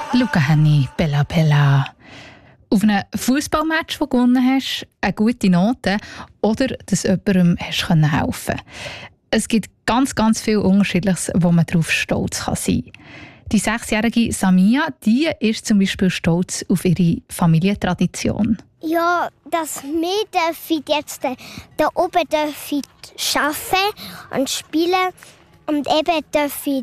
Luca Henni, Bella Bella. Auf einem Fußballmatch, das du gewonnen hast, eine gute Note oder dass jemandem helfen konntest. Es gibt ganz viel Unterschiedliches, wo man darauf stolz sein kann. Die 6-jährige Samia, die ist zum Beispiel stolz auf ihre Familientradition. Ja, dass wir jetzt da oben arbeiten und spielen und eben dürfen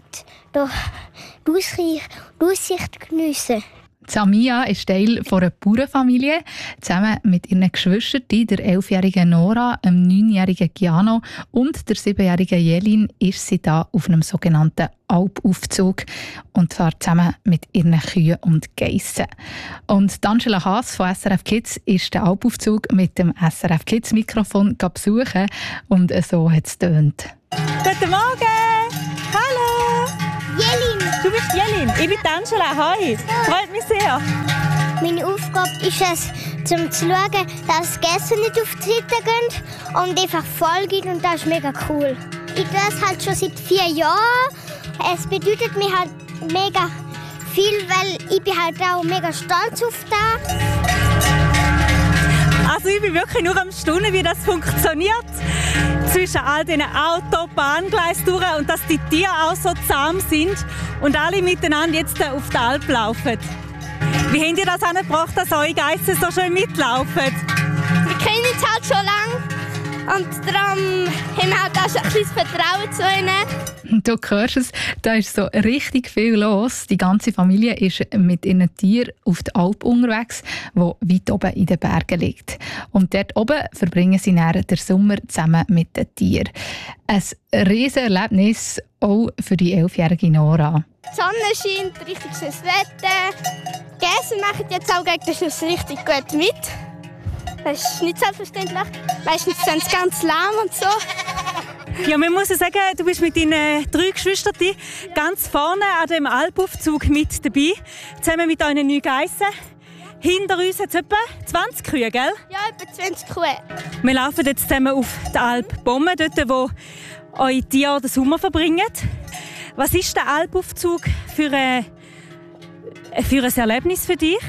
die Aussicht geniessen. Samia ist Teil einer Bauernfamilie. Zusammen mit ihren Geschwistern, der 11-jährigen Nora, dem 9-jährigen Giano und der 7-jährigen Jelin, ist sie da auf einem sogenannten Alpaufzug und zwar zusammen mit ihren Kühen und Geissen. Und Angela Haas von SRF Kids ist den Alpaufzug mit dem SRF Kids Mikrofon besuchen und so hat es getönt. Guten Morgen! Hallo! Jelin! Du bist Jelin, ich bin Angela. Hi! Freut mich sehr! Meine Aufgabe ist es, zu schauen, dass die Gäste nicht auf die Seite gehen und einfach voll gehen und das ist mega cool. Ich tue es halt schon seit 4 Jahren. Es bedeutet mir halt mega viel, weil ich bin halt auch mega stolz auf das. Also ich bin wirklich nur am Staunen, wie das funktioniert. Zwischen all diesen Bahngleisen durch und dass die Tiere auch so zahm sind und alle miteinander jetzt auf die Alp laufen. Wie habt ihr das angebracht, dass eure Geissen so schön mitlaufen? Wir kennen uns halt schon lange und darum haben wir halt auch schon ein bisschen Vertrauen zu ihnen. Du hörst es, da ist so richtig viel los. Die ganze Familie ist mit ihren Tieren auf der Alp unterwegs, die weit oben in den Bergen liegt. Und dort oben verbringen sie dann den Sommer zusammen mit den Tieren. Ein riesiges Erlebnis auch für die 11-jährige Nora. Die Sonne scheint, richtig schönes Wetter. Die Gäste machen jetzt auch gegen den Schluss richtig gut mit. Das ist nicht selbstverständlich. Meistens sind sie ganz lahm und so. Ja, man muss ja sagen, du bist mit deinen 3 Geschwistern ganz vorne an dem Alpaufzug mit dabei, zusammen mit euren 9 Geissen. Hinter uns hat es etwa 20 Kühe, gell? Ja, etwa 20 Kühe. Wir laufen jetzt zusammen auf die Alp Bommen, dort, wo eure Tiere den Sommer verbringen. Was ist der Alpaufzug für ein Erlebnis für dich?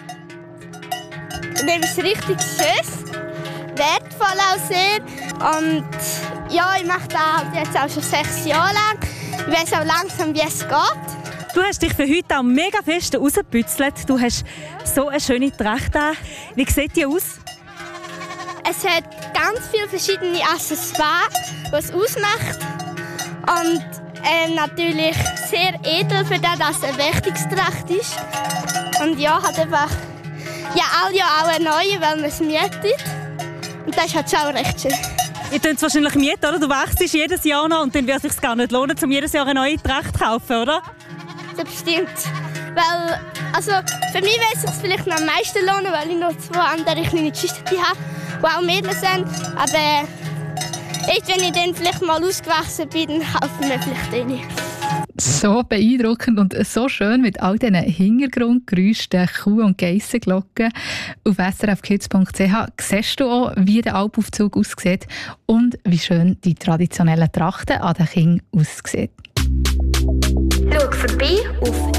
Das ist richtig schön, wertvoll auch sehr. Und ja, ich mache das jetzt auch schon 6 Jahre lang. Ich weiß auch langsam, wie es geht. Du hast dich für heute auch mega fest rausgebützelt. Du hast so eine schöne Tracht an. Wie sieht die aus? Es hat ganz viele verschiedene Accessoires, die es ausmacht. Und natürlich sehr edel, für das, dass es eine Wächtungstracht ist. Und ja, hat einfach alle Jahre auch eine neue, weil man es mietet. Und das ist halt auch recht schön. Ihr könnt es wahrscheinlich mieten, oder? Du wechselst jedes Jahr noch und dann wird es sich gar nicht lohnen, um jedes Jahr eine neue Tracht zu kaufen, oder? Das bestimmt. Weil, also für mich würde es sich vielleicht noch am meisten lohnen, weil ich noch 2 andere kleine Geschwister habe, die auch Mädchen sind. Aber wenn ich dann vielleicht mal ausgewachsen bin, dann kaufen wir vielleicht eine. So beeindruckend und so schön mit all diesen Hintergrundgeräuschen, den Kuh- und Geissenglocken. Auf srfkids.ch siehst du auch, wie der Alpaufzug aussieht und wie schön die traditionellen Trachten an den Kindern aussehen. Schau vorbei auf